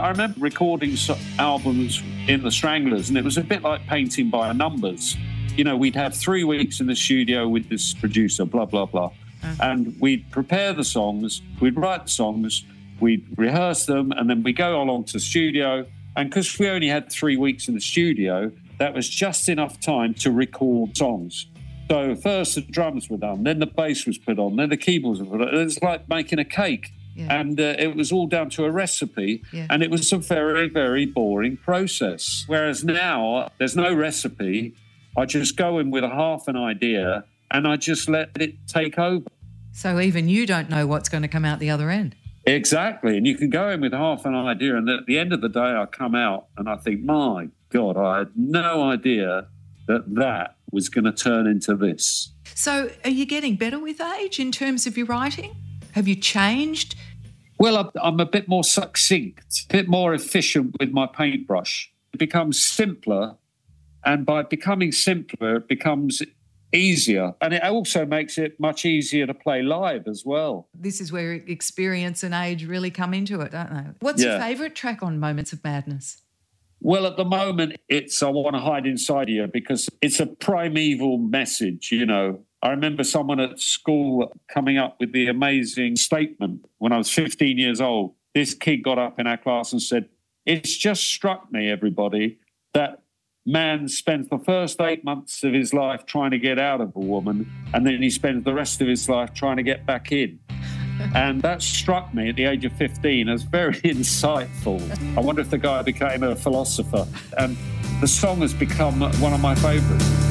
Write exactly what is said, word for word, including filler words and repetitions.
I remember recording albums in the Stranglers, and it was a bit like painting by numbers. You know, we'd have three weeks in the studio with this producer, blah, blah, blah. Mm. And we'd prepare the songs, we'd write the songs, we'd rehearse them, and then we go along to the studio. And because we only had three weeks in the studio, that was just enough time to record songs. So first the drums were done, then the bass was put on, then the keyboards were put on. It was like making a cake. Yeah. And uh, it was all down to a recipe. Yeah. And it was a very, very boring process. Whereas now there's no recipe. I just go in with a half an idea and I just let it take over. So even you don't know what's going to come out the other end. Exactly. And you can go in with half an idea and at the end of the day I come out and I think, my God, I had no idea that that was going to turn into this. So are you getting better with age in terms of your writing? Have you changed? Well, I'm a bit more succinct, a bit more efficient with my paintbrush. It becomes simpler, and by becoming simpler, it becomes easier. And it also makes it much easier to play live as well. This is where experience and age really come into it, don't they? What's yeah. your favourite track on Moments of Madness? Well, at the moment, it's I Want to Hide Inside You, because it's a primeval message, you know. I remember someone at school coming up with the amazing statement when I was fifteen years old. This kid got up in our class and said, "It's just struck me, everybody, that man spends the first eight months of his life trying to get out of a woman, and then he spends the rest of his life trying to get back in." And that struck me at the age of fifteen as very insightful. I wonder if the guy became a philosopher. And the song has become one of my favourites.